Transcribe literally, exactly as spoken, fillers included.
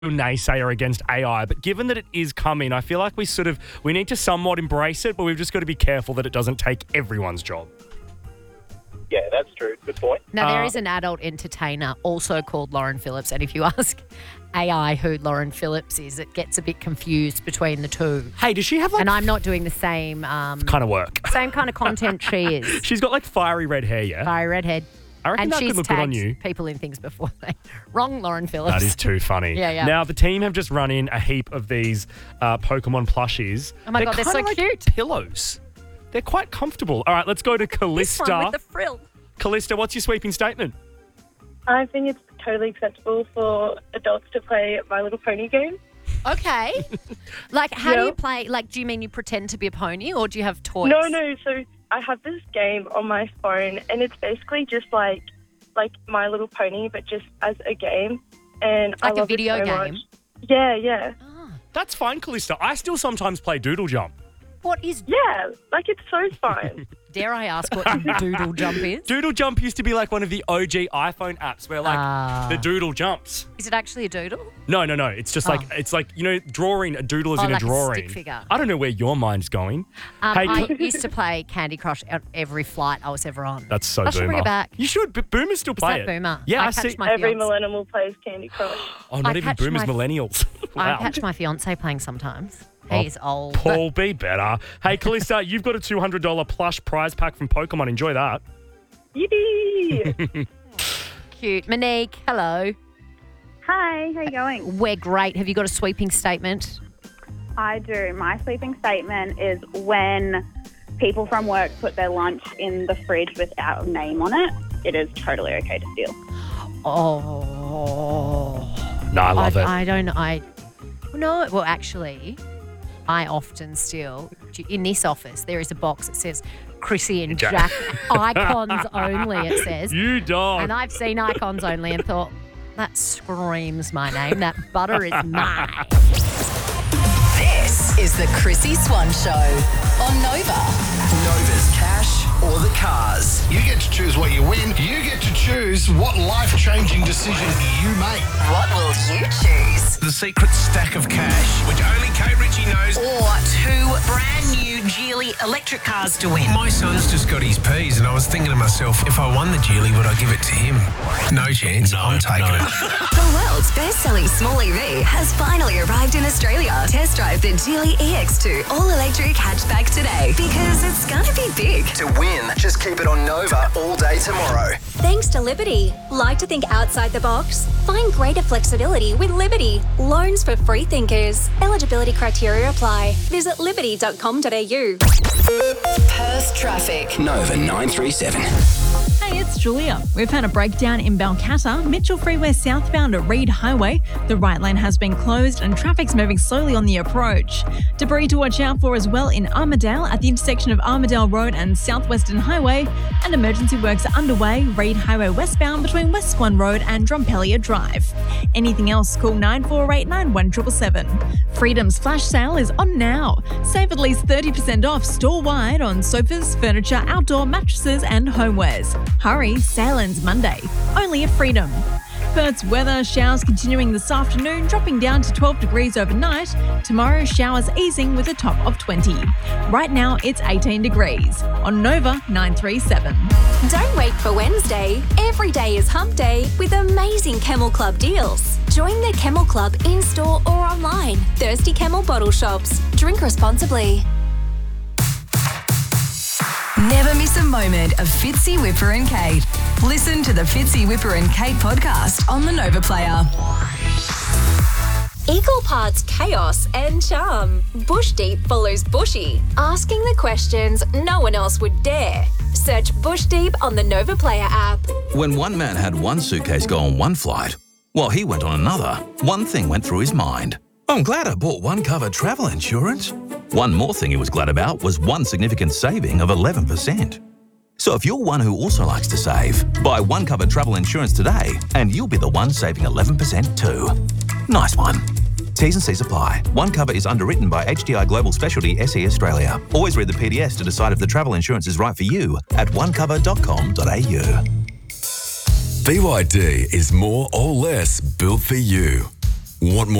naysayer against A I, but given that it is coming, I feel like we sort of, we need to somewhat embrace it, but we've just got to be careful that it doesn't take everyone's job. Yeah, that's true. Good point. Now, there Uh, is an adult entertainer also called Lauren Phillips, and if you ask A I who Lauren Phillips is, it gets a bit confused between the two. Hey, does she have like And I'm not doing the same um, kind of work? same kind of content she is. She's got like fiery red hair, yeah? Fiery redhead. I reckon And that she's could look good on tagged you. people in things before they... Wrong, Lauren Phillips. That is too funny. Yeah, yeah. Now, the team have just run in a heap of these uh, Pokemon plushies. Oh my God, they're kinda so like cute. pillows. They're quite comfortable. All right, let's go to This Callista. one with the frill. Callista, what's your sweeping statement? I think it's totally acceptable for adults to play My Little Pony game. Okay. Like, how do Yeah. you play? Like, do you mean you pretend to be a pony or do you have toys? No, no. So I have this game on my phone, and it's basically just like like My Little Pony, but just as a game. And I Like a love it video so game? much. Yeah, yeah, Oh, That's fine, Callista. I still sometimes play Doodle Jump. what is... yeah. Like it's so fun. Dare I ask what Doodle Jump is? Doodle Jump used to be like one of the O G iPhone apps where like Ah. the doodle jumps. Is it actually a doodle? No, no, no. It's just like, it's like, you know, drawing, a doodle is Oh, in like a a drawing. stick figure. I don't know where your mind's going. Um, Hey, I Cl- used to play Candy Crush at every flight I was ever on. That's so I should boomer. bring it back. You should, but boomers still play that it. boomer? Yeah, I I, catch see. my Every fiance- millennial plays Candy Crush. Oh, not I even catch boomers, my- millennials. I Wow. catch my fiance playing sometimes. Oh, He's old. but- Paul, be better. Hey, Callista, you've got a two hundred dollars plush prize pack from Pokemon. Enjoy that. Yippee! Cute. Monique, hello. Hi, how you going? We're great. Have you got a sweeping statement? I do. My sweeping statement is when people from work put their lunch in the fridge without a name on it, it is totally okay to steal. Oh. No, I love I, it. I don't I no, well actually I often still in this office there is a box that says Chrissy and Jack. Jack icons only, it says. You dog. And I've seen icons only and thought, that screams my name. That butter is mine. This is the Chrissy Swan Show on Nova. Nova's cash or the cars. You get to choose what you win. You get to choose what life-changing decision you make. What will you choose? The secret stack of cash, which only Kate Ritchie knows. Or two brand new Geely electric cars to win. My son's just got his P's, and I was thinking to myself, if I won the Geely, would I give it to him? No chance. I'm taking it. The world's best-selling small E V has finally arrived in Australia. Test drive the Geely E X two all-electric hatchback today because it's going to be big. To win, just keep it on Nova all day tomorrow. Thanks to Liberty. Like to think outside the box? Find greater flexibility with Liberty. Loans for free thinkers. Eligibility criteria apply. Visit liberty dot com dot a u. Perth traffic. Nova nine three seven. Hey, it's Julia. We've had a breakdown in Balcatta, Mitchell Freeway southbound at Reed Highway. The right lane has been closed and traffic's moving slowly on the approach. Debris to watch out for as well in Armidale at the intersection of Armidale Road and Southwestern Highway. And emergency works are underway, Reed Highway westbound between West Swan Road and Drumpellier Drive. Anything else, call nine four eight nine one seven seven seven. Freedom's flash sale is on now. Save at least thirty percent off store-wide on sofas, furniture, outdoor mattresses and homewares. Hurry, sale ends Monday. Only at Freedom. Perth's weather, showers continuing this afternoon, dropping down to twelve degrees overnight. Tomorrow, showers easing with a top of twenty. Right now, it's eighteen degrees. On Nova nine three seven. Don't wait for Wednesday. Every day is hump day with amazing Camel Club deals. Join the Camel Club in-store or online. Thirsty Camel bottle shops. Drink responsibly. Never miss a moment of Fitzy, Whipper and Kate. Listen to the Fitzy, Whipper and Kate podcast on the Nova Player. Equal parts chaos and charm. Bush Deep follows Bushy, asking the questions no one else would dare. Search Bush Deep on the Nova Player app. When one man had one suitcase go on one flight, while he went on another, one thing went through his mind. I'm glad I bought One Cover travel insurance. One more thing he was glad about was one significant saving of eleven percent. So if you're one who also likes to save, buy One Cover travel insurance today and you'll be the one saving eleven percent too. Nice one. T's and C's apply. One Cover is underwritten by H D I Global Specialty S E Australia. Always read the P D S to decide if the travel insurance is right for you at one cover dot com dot a u. B Y D is more or less built for you. Want more?